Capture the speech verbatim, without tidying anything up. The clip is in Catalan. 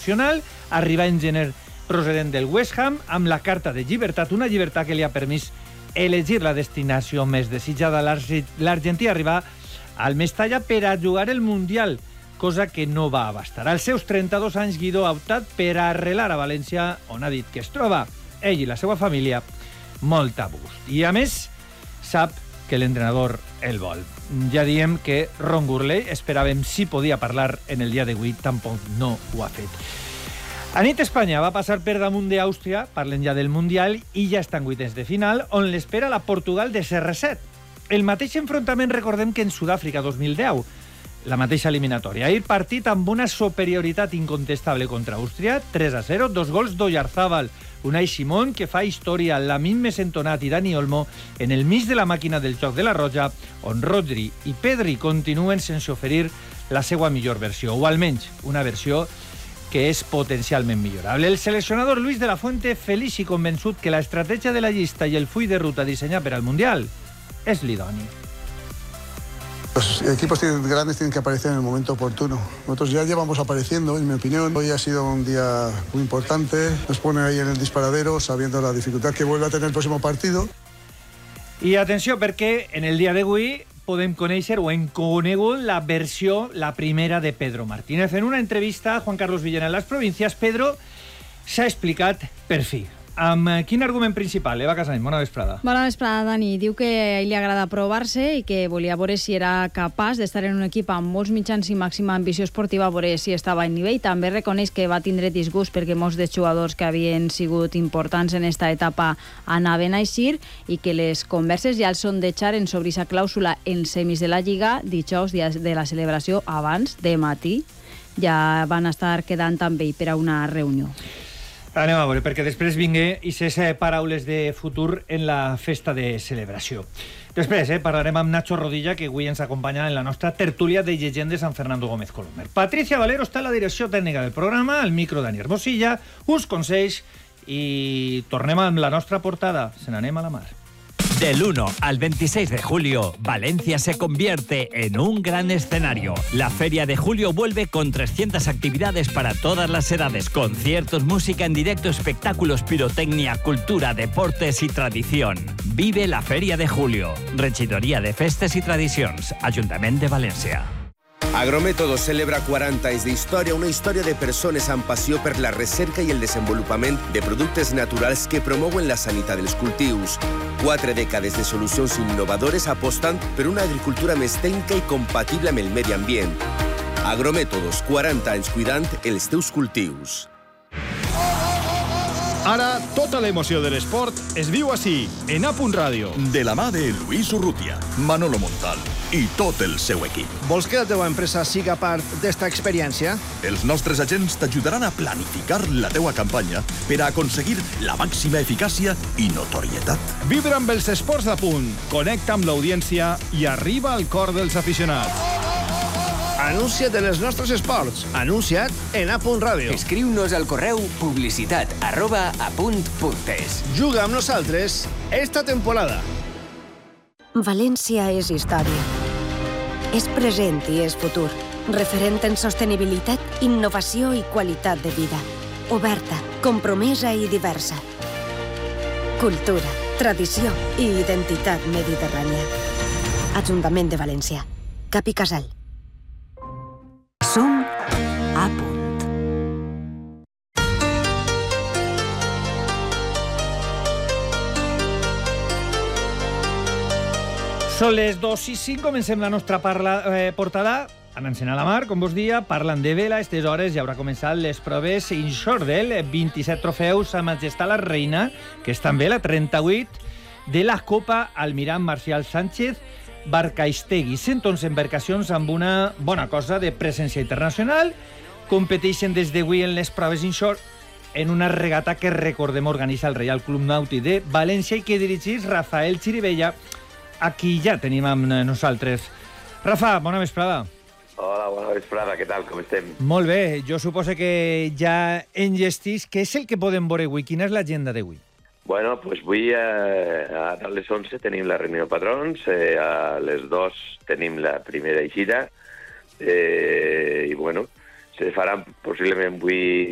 internacional, arriba en gener procedent del West Ham, amb la carta de llibertat, una llibertat que li ha permès elegir la destinació més desitjada. L'Argentí arriba al Mestalla per a jugar el Mundial, cosa que no va abastar. Als seus trenta-dos anys, Guido ha optat per arrelar a València, on ha dit que es troba ell i la seva família molt a gust. I, a més, sap que l'entrenador el vol. Ja diem que Ron Gurley, esperàvem si podia parlar en el dia d'avui, tampoc no ho ha fet. A nit Espanya va passar per damunt d'Àustria, parlen ja del Mundial, i ja estan vuitens de final, on l'espera la Portugal de C R set. El mateix enfrontament, recordem, que en Sud-àfrica dos mil deu, la mateixa eliminatòria. Ahir partit amb una superioritat incontestable contra Àustria, tres a zero, dos gols d'Oyarzabal, Unai Simón, que fa història, Lamin més entonat i Dani Olmo en el mig de la màquina del joc de la Roja, on Rodri i Pedri continuen sense oferir la seva millor versió, o almenys una versió que és potencialment millorable. El seleccionador Luis de la Fuente, feliç i convençut que l'estratègia de la llista i el full de ruta dissenyat per al Mundial és l'idoni. Los equipos grandes tienen que aparecer en el momento oportuno. Nosotros ya llevamos apareciendo, en mi opinión. Hoy ha sido un día muy importante. Nos pone ahí en el disparadero, sabiendo la dificultad que vuelve a tener el próximo partido. I atenció, perquè en el dia d'avui podem conèixer o hem conegut la versió, la primera, de Pedro Martínez. En una entrevista a Juan Carlos Villena en Las Provincias, Pedro s'ha explicat per fi. Amb quin argument principal, Eva Casany? Bona vesprada. Bona vesprada, Dani. Diu que a ell li agrada provar-se i que volia veure si era capaç d'estar en un equip amb molts mitjans i màxima ambició esportiva, veure si estava en nivell. També reconeix que va tindre disgust perquè molts dels jugadors que havien sigut importants en esta etapa anaven a eixir i que les converses ja els sondejaren en sobre aquesta clàusula en semis de la Lliga dijous de la celebració abans de matí. Ja van estar quedant amb ell per a una reunió. Anem a veure, perquè després vingué i ses paraules de futur en la festa de celebració. Després eh, parlarem amb Nacho Rodilla, que avui ens acompanya en la nostra tertúlia de llegendes amb Fernando Gómez Colomer. Patricia Valero està a la direcció tècnica del programa, al micro Dani Hermosilla, uns consells i tornem amb la nostra portada. Se n'anem a la mar. Del uno al veintiséis de julio, Valencia se convierte en un gran escenario. La Feria de Julio vuelve con trescientas actividades para todas las edades, conciertos, música en directo, espectáculos, pirotecnia, cultura, deportes y tradición. Vive la Feria de Julio. Regidoria de Festes i Tradicions, Ajuntament de València. Agrométodos celebra quaranta anys d'història, una història de persones amb passió per la recerca i el desenvolupament de productes naturals que promouen la sanitat dels cultius. Quatre dècades de solucions innovadores apostant per una agricultura més tècnica i compatible amb el medi ambient. Agrométodos, quaranta anys cuidant els teus cultius. Ara, tota l'emoció de l'esport es viu així, en A Punt Ràdio. De la mà de Luis Urrutia, Manolo Montal i tot el seu equip. Vols que la teva empresa siga part d'esta experiència? Els nostres agents t'ajudaran a planificar la teua campanya per a aconseguir la màxima eficàcia i notorietat. Vibra amb els esports d'A Punt, connecta amb l'audiència i arriba al cor dels aficionats. Anuncia't en els nostres esports. Anuncia't en A Punt Ràdio. Escriu-nos al correu publicitat arroba apunt.es. Juga amb nosaltres esta temporada. València és història. És present i és futur. Referent en sostenibilitat, innovació i qualitat de vida. Oberta, compromesa i diversa. Cultura, tradició i identitat mediterrània. Ajuntament de València. Cap i Casal. Som A Punt. Són les dos i cinc, comencem la nostra parla, eh, portada. Anant-se'n a la mar, com vos dia, parlant de vela. A aquestes hores ja haurà començat les proves inshore del vint-i-set trofeus a Majestat la Reina, que és també la trenta-vuit de la Copa Almirant Marcial Sánchez Barcaistegui. cent onze embarcacions amb una bona cosa de presència internacional. Competeixen des d'avui en les proves inshore en una regata que, recordem, organitza el Reial Club Nàutic de València i que dirigís Rafael Chirivella, a qui ja tenim amb nosaltres. Rafa, bona vesprada. Hola, bona vesprada, què tal, com estem? Molt bé, jo suposo que ja enllestís. Què és el que podem veure avui? Quina és l'agenda d'avui? Bueno, doncs avui eh, a les onze tenim la reunió de patrons, eh, a les dos tenim la primera eixida, eh, i bueno, se faran possiblement avui